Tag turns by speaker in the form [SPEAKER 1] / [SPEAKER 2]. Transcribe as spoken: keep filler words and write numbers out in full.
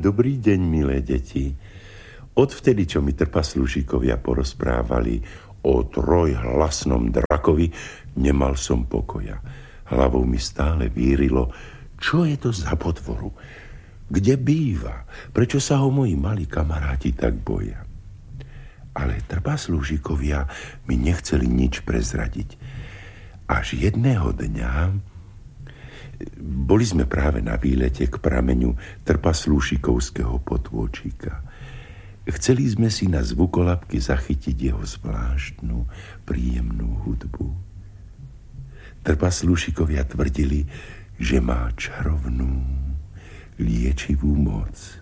[SPEAKER 1] Dobrý deň, milé deti. Odvtedy, čo mi trpaslúšikovia porozprávali o trojhlasnom drakovi, nemal som pokoja. Hlavou mi stále vírilo, čo je to za potvoru, kde býva, prečo sa ho moji malí kamaráti tak boja. Ale trpaslúšikovia mi nechceli nič prezradiť. Až jedného dňa boli sme práve na výlete k prameňu trpaslúšikovského potôčika. Chceli sme si na zvukolapky zachytiť jeho zvláštnu, príjemnú hudbu. Trpaslúšikovia tvrdili, že má čarovnú, liečivú moc.